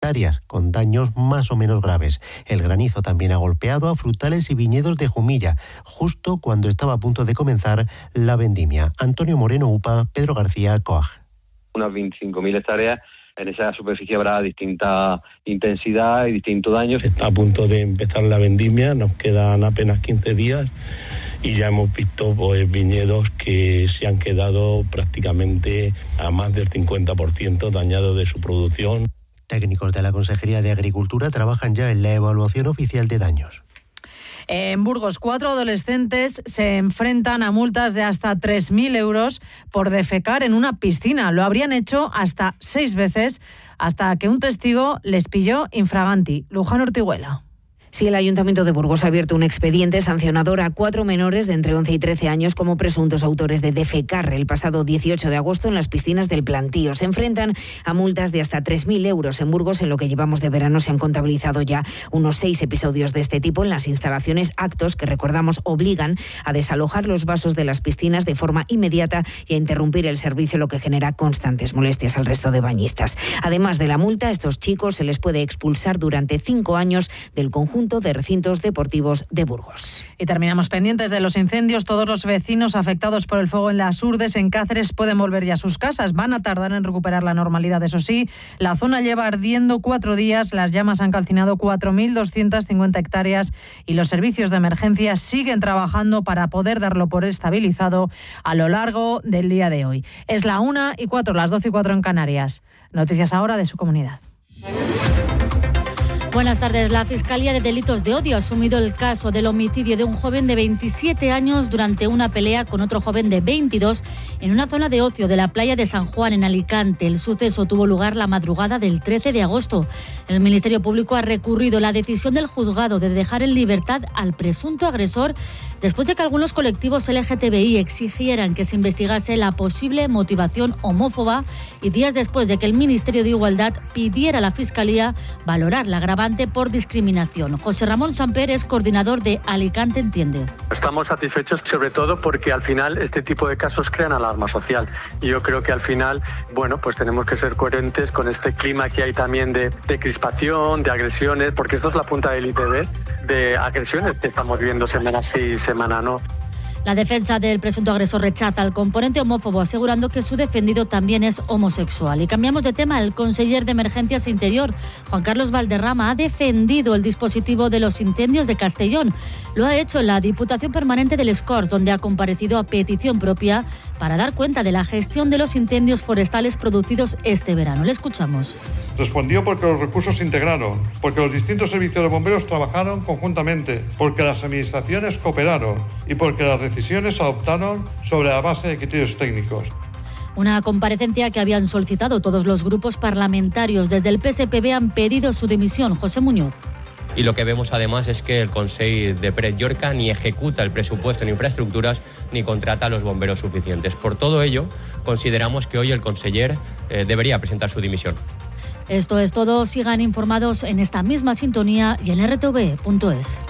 hectáreas, con daños más o menos graves. El granizo también ha golpeado a frutales y viñedos de Jumilla, justo cuando estaba a punto de comenzar la vendimia. Antonio Moreno, UPA, Pedro García, COAG. Unas 25.000 hectáreas. En esa superficie habrá distinta intensidad y distinto daño. Está a punto de empezar la vendimia, nos quedan apenas 15 días y ya hemos visto viñedos que se han quedado prácticamente a más del 50% dañados de su producción. Técnicos de la Consejería de Agricultura trabajan ya en la evaluación oficial de daños. En Burgos, 4 adolescentes se enfrentan a multas de hasta 3.000 euros por defecar en una piscina. Lo habrían hecho hasta 6 veces hasta que un testigo les pilló infraganti. Luján Ortiguela. Sí, el Ayuntamiento de Burgos ha abierto un expediente sancionador a 4 menores de entre 11 y 13 años como presuntos autores de defecar el pasado 18 de agosto en las piscinas del Plantío. Se enfrentan a multas de hasta 3.000 euros. En Burgos, en lo que llevamos de verano, se han contabilizado ya unos 6 episodios de este tipo en las instalaciones, actos que, recordamos, obligan a desalojar los vasos de las piscinas de forma inmediata y a interrumpir el servicio, lo que genera constantes molestias al resto de bañistas. Además de la multa, a estos chicos se les puede expulsar durante 5 años del conjunto de recintos deportivos de Burgos. Y terminamos pendientes de los incendios. Todos los vecinos afectados por el fuego en las Urdes, en Cáceres, pueden volver ya a sus casas. Van a tardar en recuperar la normalidad, eso sí. La zona lleva ardiendo 4 días. Las llamas han calcinado 4.250 hectáreas y los servicios de emergencia siguen trabajando para poder darlo por estabilizado a lo largo del día de hoy. Es la 1:04, las 12:04 en Canarias. Noticias ahora de su comunidad. Buenas tardes. La Fiscalía de Delitos de Odio ha asumido el caso del homicidio de un joven de 27 años durante una pelea con otro joven de 22 en una zona de ocio de la playa de San Juan, en Alicante. El suceso tuvo lugar la madrugada del 13 de agosto. El Ministerio Público ha recurrido la decisión del juzgado de dejar en libertad al presunto agresor después de que algunos colectivos LGTBI exigieran que se investigase la posible motivación homófoba y días después de que el Ministerio de Igualdad pidiera a la Fiscalía valorar la agravante por discriminación. José Ramón Samper es coordinador de Alicante Entiende. Estamos satisfechos sobre todo porque al final este tipo de casos crean alarma social y yo creo que al final, pues tenemos que ser coherentes con este clima que hay también de crispación, de agresiones, porque esto es la punta del iceberg de agresiones que estamos viendo semana sí y semana no. La defensa del presunto agresor rechaza el componente homófobo, asegurando que su defendido también es homosexual. Y cambiamos de tema. El conseller de Emergencias Interior, Juan Carlos Valderrama, ha defendido el dispositivo de los incendios de Castellón. Lo ha hecho en la Diputación Permanente del Escorç, donde ha comparecido a petición propia para dar cuenta de la gestión de los incendios forestales producidos este verano. Le escuchamos. Respondió porque los recursos se integraron, porque los distintos servicios de bomberos trabajaron conjuntamente, porque las administraciones cooperaron y porque las decisiones se adoptaron sobre la base de criterios técnicos. Una comparecencia que habían solicitado todos los grupos parlamentarios. Desde el PSPB han pedido su dimisión. José Muñoz. Y lo que vemos además es que el Consell de Prat Llorca ni ejecuta el presupuesto en infraestructuras ni contrata a los bomberos suficientes. Por todo ello, consideramos que hoy el conseller debería presentar su dimisión. Esto es todo. Sigan informados en esta misma sintonía y en rtv.es.